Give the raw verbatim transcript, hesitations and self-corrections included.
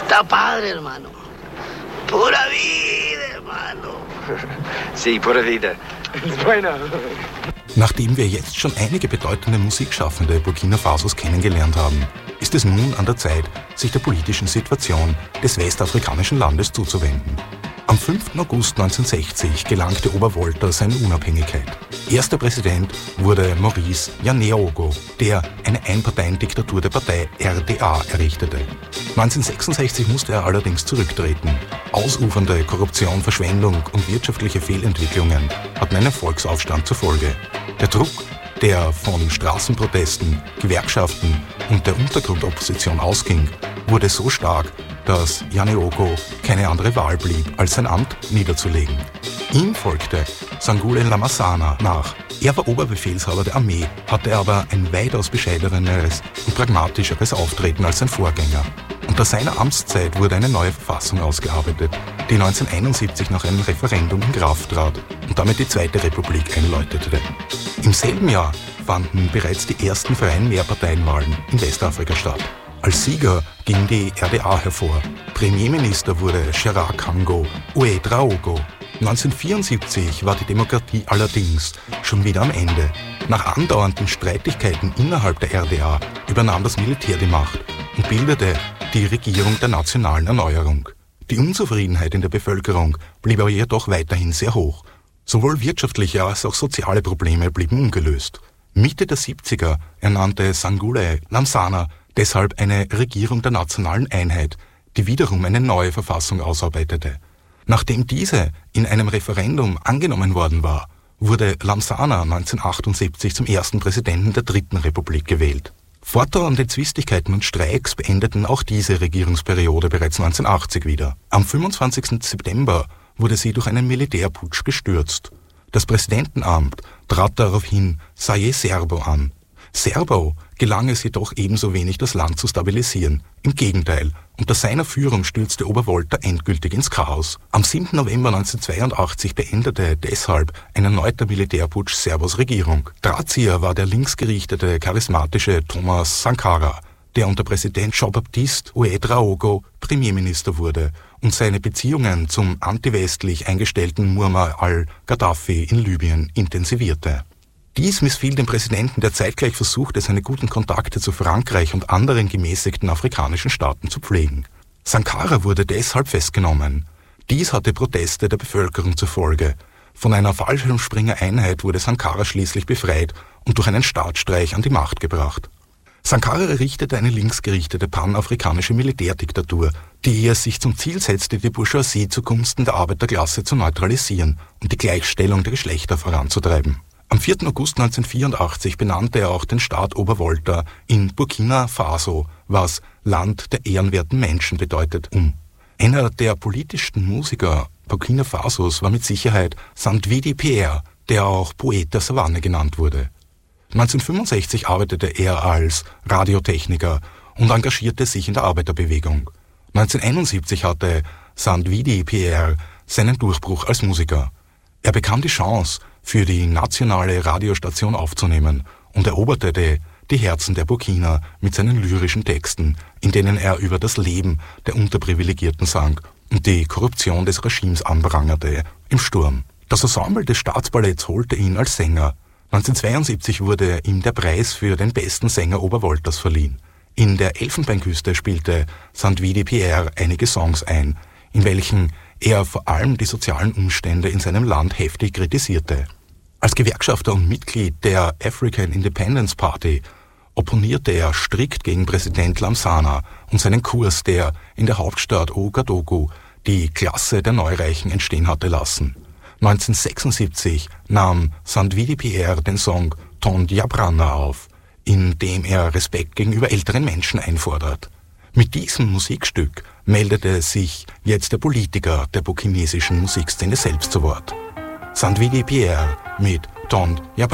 Está padre, hermano. Pura vida, hermano. Sí, pura vida. Bueno. Nachdem wir jetzt schon einige bedeutende Musikschaffende Burkina Fasos kennengelernt haben, ist es nun an der Zeit, sich der politischen Situation des westafrikanischen Landes zuzuwenden. Am fünften August neunzehnhundertsechzig gelangte Obervolta seine Unabhängigkeit. Erster Präsident wurde Maurice Yaneogo, der eine Einparteiendiktatur der Partei R D A errichtete. neunzehnhundertsechsundsechzig musste er allerdings zurücktreten. Ausufernde Korruption, Verschwendung und wirtschaftliche Fehlentwicklungen hatten einen Volksaufstand zur Folge. Der Druck, der von Straßenprotesten, Gewerkschaften und der Untergrundopposition ausging, wurde so stark, dass Yaneogo keine andere Wahl blieb, als sein Amt niederzulegen. Ihm folgte Sangoule Lamasana nach. Er war Oberbefehlshaber der Armee, hatte aber ein weitaus bescheideneres und pragmatischeres Auftreten als sein Vorgänger. Unter seiner Amtszeit wurde eine neue Verfassung ausgearbeitet, die neunzehnhunderteinundsiebzig nach einem Referendum in Kraft trat und damit die Zweite Republik einläutete. Im selben Jahr fanden bereits die ersten freien Mehrparteienwahlen in Westafrika statt. Als Sieger ging die R D A hervor. Premierminister wurde Gerard Kango Ouedraogo. neunzehnhundertvierundsiebzig war die Demokratie allerdings schon wieder am Ende. Nach andauernden Streitigkeiten innerhalb der R D A übernahm das Militär die Macht und bildete die Regierung der nationalen Erneuerung. Die Unzufriedenheit in der Bevölkerung blieb aber jedoch weiterhin sehr hoch. Sowohl wirtschaftliche als auch soziale Probleme blieben ungelöst. Mitte der siebziger ernannte Sangoule Lamasana deshalb eine Regierung der nationalen Einheit, die wiederum eine neue Verfassung ausarbeitete. Nachdem diese in einem Referendum angenommen worden war, wurde Lamasana neunzehnhundertachtundsiebzig zum ersten Präsidenten der Dritten Republik gewählt. Fortdauernde Zwistigkeiten und Streiks beendeten auch diese Regierungsperiode bereits neunzehnhundertachtzig wieder. Am fünfundzwanzigsten September wurde sie durch einen Militärputsch gestürzt. Das Präsidentenamt trat daraufhin Saye Serbo an. Serbo gelang es jedoch ebenso wenig, das Land zu stabilisieren. Im Gegenteil, unter seiner Führung stürzte Obervolta endgültig ins Chaos. Am siebten November neunzehnhundertzweiundachtzig beendete deshalb ein erneuter Militärputsch Serbos Regierung. Drahtzieher war der linksgerichtete, charismatische Thomas Sankara, der unter Präsident Jean-Baptiste Ouedraogo Premierminister wurde und seine Beziehungen zum antiwestlich eingestellten Muammar al-Gaddafi in Libyen intensivierte. Dies missfiel dem Präsidenten, der zeitgleich versuchte, seine guten Kontakte zu Frankreich und anderen gemäßigten afrikanischen Staaten zu pflegen. Sankara wurde deshalb festgenommen. Dies hatte Proteste der Bevölkerung zur Folge. Von einer Fallschirmspringer-Einheit wurde Sankara schließlich befreit und durch einen Staatsstreich an die Macht gebracht. Sankara errichtete eine linksgerichtete panafrikanische Militärdiktatur, die es sich zum Ziel setzte, die Bourgeoisie zugunsten der Arbeiterklasse zu neutralisieren und die Gleichstellung der Geschlechter voranzutreiben. Am vierten August neunzehnhundertvierundachtzig benannte er auch den Staat Obervolta in Burkina Faso, was Land der ehrenwerten Menschen bedeutet, um. Einer der politischsten Musiker Burkina Fasos war mit Sicherheit Sandwidi Pierre, der auch Poet der Savanne genannt wurde. neunzehnhundertfünfundsechzig arbeitete er als Radiotechniker und engagierte sich in der Arbeiterbewegung. neunzehnhunderteinundsiebzig hatte Sandwidi Pierre seinen Durchbruch als Musiker. Er bekam die Chance, für die nationale Radiostation aufzunehmen und eroberte die, die Herzen der Burkiner mit seinen lyrischen Texten, in denen er über das Leben der Unterprivilegierten sang und die Korruption des Regimes anprangerte im Sturm. Das Ensemble des Staatsballetts holte ihn als Sänger. neunzehnhundertzweiundsiebzig wurde ihm der Preis für den besten Sänger Obervoltas verliehen. In der Elfenbeinküste spielte Sandwidi Pierre einige Songs ein, in welchen er vor allem die sozialen Umstände in seinem Land heftig kritisierte. Als Gewerkschafter und Mitglied der African Independence Party opponierte er strikt gegen Präsident Lamasana und seinen Kurs, der in der Hauptstadt Ouagadougou die Klasse der Neureichen entstehen hatte lassen. neunzehnhundertsechsundsiebzig nahm Sandwidi Pierre den Song Ton Diabrana auf, in dem er Respekt gegenüber älteren Menschen einfordert. Mit diesem Musikstück meldete sich jetzt der Politiker der burkinesischen Musikszene selbst zu Wort. Sandwidi Pierre mit Ton Diabrana.